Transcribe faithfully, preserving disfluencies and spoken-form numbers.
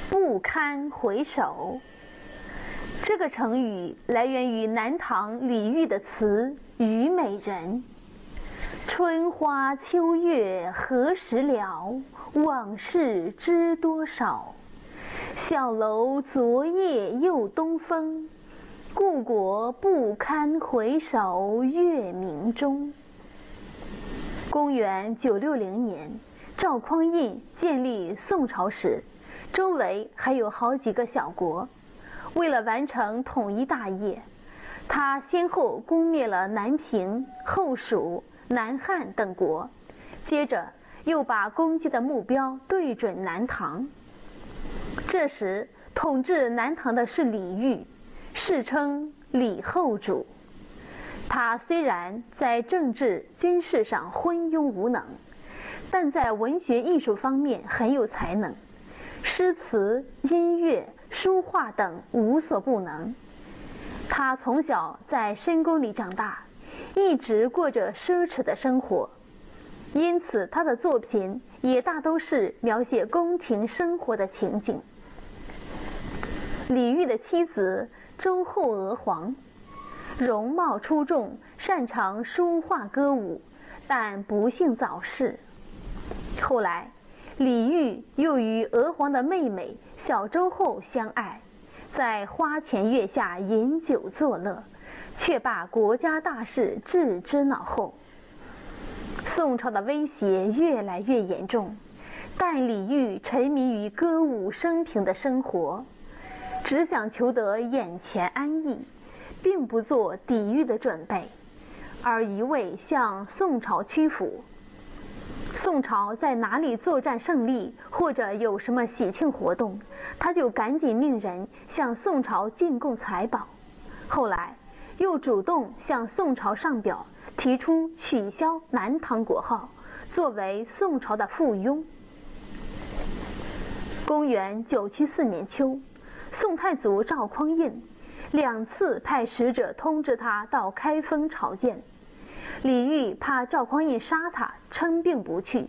不堪回首。这个成语来源于南唐李煜的词《虞美人》。春花秋月何时了？往事知多少。小楼昨夜又东风，故国不堪回首月明中。公元九六零年，赵匡胤建立宋朝时，周围还有好几个小国。为了完成统一大业，他先后攻灭了南平、后蜀、南汉等国，接着又把攻击的目标对准南唐。这时统治南唐的是李煜，世称李后主。他虽然在政治军事上昏庸无能，但在文学艺术方面很有才能，诗词、音乐、书画等无所不能。他从小在深宫里长大，一直过着奢侈的生活，因此他的作品也大都是描写宫廷生活的情景。李煜的妻子周后娥皇，容貌出众，擅长书画歌舞，但不幸早逝。后来李煜又与娥皇的妹妹小周后相爱，在花前月下饮酒作乐，却把国家大事置之脑后。宋朝的威胁越来越严重，但李煜沉迷于歌舞升平的生活，只想求得眼前安逸，并不做抵御的准备，而一味向宋朝屈服。宋朝在哪里作战胜利，或者有什么喜庆活动，他就赶紧命人向宋朝进贡财宝。后来又主动向宋朝上表，提出取消南唐国号，作为宋朝的附庸。公元九七四年秋，宋太祖赵匡胤两次派使者通知他到开封朝见。李煜怕赵匡胤杀他，称病不去，